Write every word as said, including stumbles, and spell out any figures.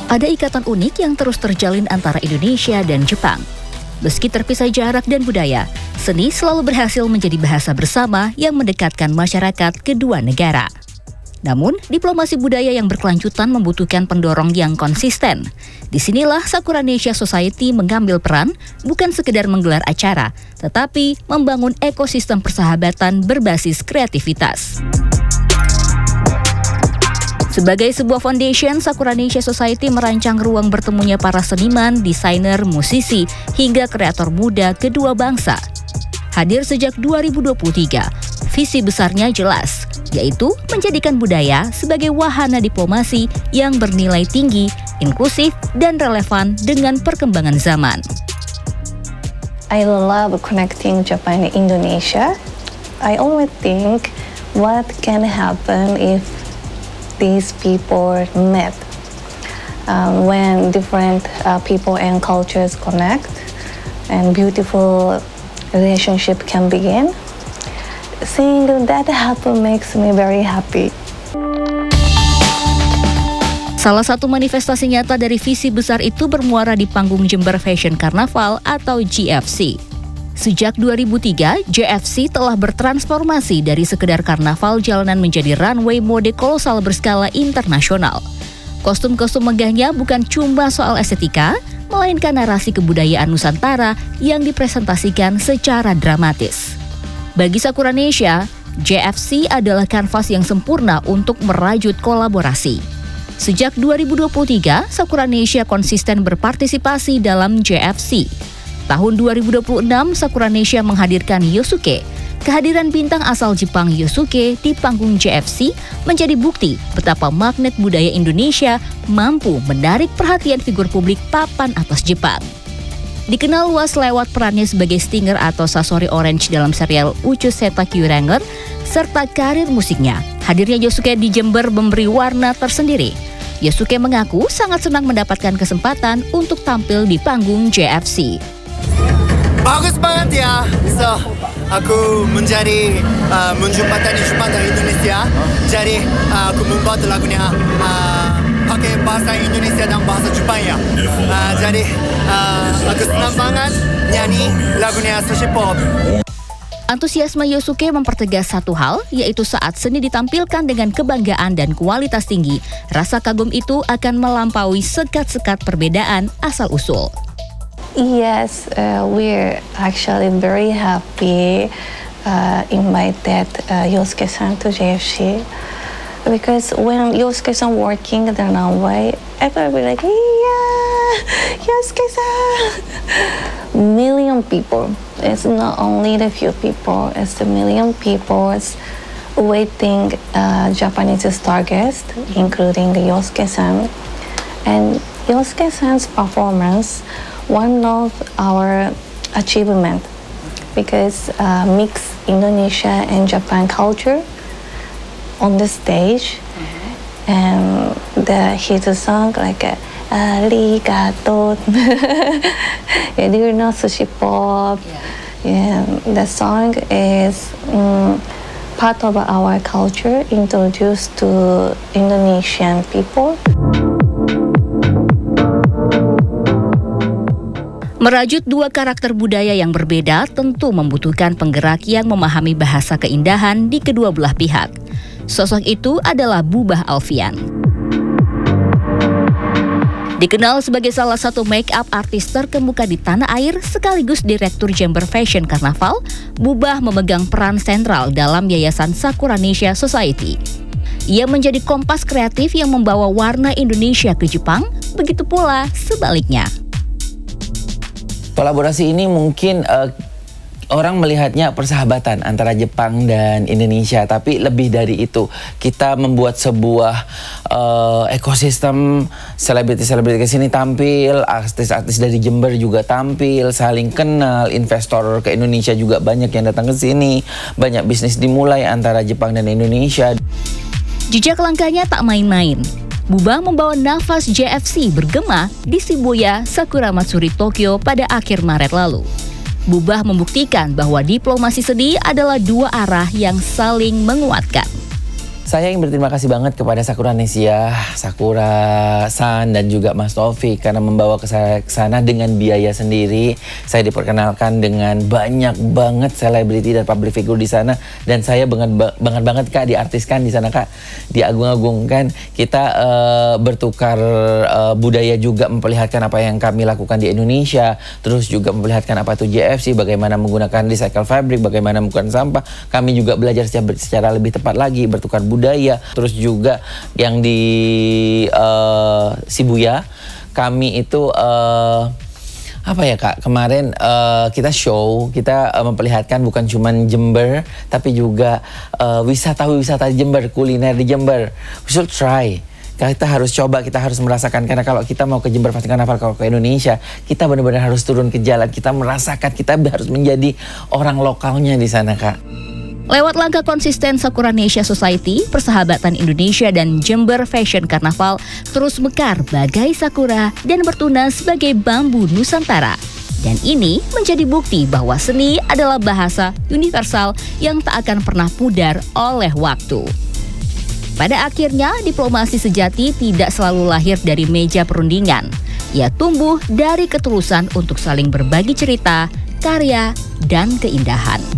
Ada ikatan unik yang terus terjalin antara Indonesia dan Jepang. Meski terpisah jarak dan budaya, seni selalu berhasil menjadi bahasa bersama yang mendekatkan masyarakat kedua negara. Namun, diplomasi budaya yang berkelanjutan membutuhkan pendorong yang konsisten. Disinilah Sakuranesia Society mengambil peran, bukan sekedar menggelar acara, tetapi membangun ekosistem persahabatan berbasis kreativitas. Sebagai sebuah foundation, Sakuranesia Society merancang ruang bertemunya para seniman, desainer, musisi, hingga kreator muda kedua bangsa. Hadir sejak dua ribu dua puluh tiga, visi besarnya jelas, yaitu menjadikan budaya sebagai wahana diplomasi yang bernilai tinggi, inklusif, dan relevan dengan perkembangan zaman. I love connecting Japan and Indonesia. I always think what can happen if these people met. Um, when different uh, people and cultures connect and beautiful relationship can begin. Seeing that happen makes me very happy. Salah satu manifestasi nyata dari visi besar itu bermuara di panggung Jember Fashion Carnaval atau J F C. Sejak dua ribu tiga, J F C telah bertransformasi dari sekedar karnaval jalanan menjadi runway mode kolosal berskala internasional. Kostum-kostum megahnya bukan cuma soal estetika, melainkan narasi kebudayaan Nusantara yang dipresentasikan secara dramatis. Bagi Sakuranesia, J F C adalah kanvas yang sempurna untuk merajut kolaborasi. Sejak dua ribu dua puluh tiga, Sakuranesia konsisten berpartisipasi dalam J F C. Tahun dua ribu dua puluh enam, Sakuranesia menghadirkan Yosuke. Kehadiran bintang asal Jepang Yosuke di panggung J F C menjadi bukti betapa magnet budaya Indonesia mampu menarik perhatian figur publik papan atas Jepang. Dikenal luas lewat perannya sebagai Stinger atau Sasori Orange dalam serial Uchu Seta Kyuranger, serta karir musiknya, hadirnya Yosuke di Jember memberi warna tersendiri. Yosuke mengaku sangat senang mendapatkan kesempatan untuk tampil di panggung J F C. Bagus banget ya, so aku menjadi uh, menjumpai Jepang dan Indonesia. Jadi uh, aku membuat lagunya uh, pakai bahasa Indonesia dan bahasa Jepang ya. Uh, jadi uh, aku senang banget nyanyi lagunya Sushi Pop. Antusiasme Yosuke mempertegas satu hal, yaitu saat seni ditampilkan dengan kebanggaan dan kualitas tinggi, rasa kagum itu akan melampaui sekat-sekat perbedaan asal-usul. Yes, uh, we're actually very happy uh, invited uh, Yosuke-san to J F C, because when Yosuke-san working the runway, everybody like, yeah, Yosuke-san. Million people. It's not only the few people. It's the million people waiting uh, Japanese star guest, including the Yosuke-san, and Yosuke-san's performance. One of our achievement, because uh, mix Indonesia and Japan culture on the stage, mm-hmm. and the hit song like arigato, yeah, do you know Sushi Pop? Yeah, yeah, the song is um, part of our culture introduced to Indonesian people. Merajut dua karakter budaya yang berbeda tentu membutuhkan penggerak yang memahami bahasa keindahan di kedua belah pihak. Sosok itu adalah Bubah Alfian. Dikenal sebagai salah satu make-up artis terkemuka di tanah air sekaligus Direktur Jember Fashion Carnaval, Bubah memegang peran sentral dalam Yayasan Sakuranesia Society. Ia menjadi kompas kreatif yang membawa warna Indonesia ke Jepang, begitu pula sebaliknya. Kolaborasi ini mungkin uh, orang melihatnya persahabatan antara Jepang dan Indonesia, tapi lebih dari itu kita membuat sebuah uh, ekosistem, selebriti-selebriti ke sini tampil, artis-artis dari Jember juga tampil, saling kenal, investor ke Indonesia juga banyak yang datang ke sini, banyak bisnis dimulai antara Jepang dan Indonesia. Jejak langkahnya tak main-main. Bubah membawa nafas J F C bergema di Shibuya, Sakura Matsuri, Tokyo pada akhir Maret lalu. Bubah membuktikan bahwa diplomasi seni adalah dua arah yang saling menguatkan. Saya ingin berterima kasih banget kepada Sakura Nesia, Sakura San, dan juga Mas Taufik karena membawa ke saya ke sana dengan biaya sendiri. Saya diperkenalkan dengan banyak banget selebriti dan public figure di sana, dan saya banget banget banget Kak diartiskan di sana Kak, diagung-agungkan. Kita uh, bertukar uh, budaya juga, memperlihatkan apa yang kami lakukan di Indonesia, terus juga memperlihatkan apa itu J F C, bagaimana menggunakan recycle fabric, bagaimana menggunakan sampah. Kami juga belajar secara, secara lebih tepat lagi, bertukar budaya. Terus juga yang di uh, Shibuya kami itu uh, apa ya Kak, kemarin uh, kita show, kita uh, memperlihatkan bukan cuma Jember tapi juga uh, wisata-wisata Jember, kuliner di Jember. We should try. Kita harus coba, kita harus merasakan, karena kalau kita mau ke Jember Fashion Carnival, kalau ke Indonesia, kita benar-benar harus turun ke jalan, kita merasakan, kita harus menjadi orang lokalnya di sana Kak. Lewat langkah konsisten Sakura Nesia Society, persahabatan Indonesia dan Jember Fashion Carnival terus mekar bagai sakura dan bertunas sebagai bambu Nusantara. Dan ini menjadi bukti bahwa seni adalah bahasa universal yang tak akan pernah pudar oleh waktu. Pada akhirnya, diplomasi sejati tidak selalu lahir dari meja perundingan. Ia tumbuh dari ketulusan untuk saling berbagi cerita, karya, dan keindahan.